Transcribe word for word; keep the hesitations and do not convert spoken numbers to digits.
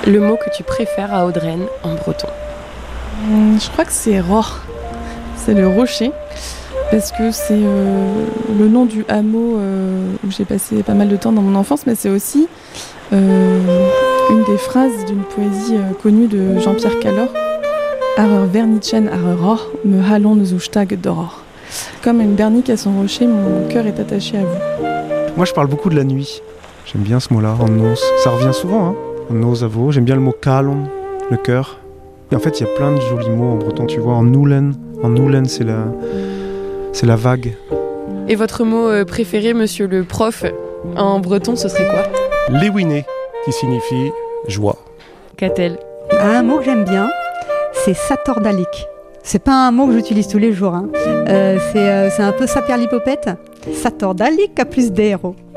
Le mot que tu préfères à Audreyne en breton? Hum, Je crois que c'est Ror. C'est le rocher. Parce que c'est euh, le nom du hameau euh, où j'ai passé pas mal de temps dans mon enfance, mais c'est aussi euh, une des phrases d'une poésie euh, connue de Jean-Pierre Callor. Arer vernitchen arer Ror, me halon zo stag d'Aurore. Comme une bernique à son rocher, mon cœur est attaché à vous. Moi, je parle beaucoup de la nuit. J'aime bien ce mot-là, en nos. Ça revient souvent, hein. En nos avo. J'aime bien le mot kalon, le cœur. Et en fait, il y a plein de jolis mots en breton, tu vois. En noulen, en noulen, c'est la, c'est la vague. Et votre mot euh, préféré, monsieur le prof, en breton, ce serait quoi? Léwiné, qui signifie joie. Qu'a-t-elle? Un mot que j'aime bien, c'est satordalique. C'est pas un mot que j'utilise tous les jours, hein. euh, c'est, euh, c'est un peu saperlipopette. Satordalique à plus d'héros.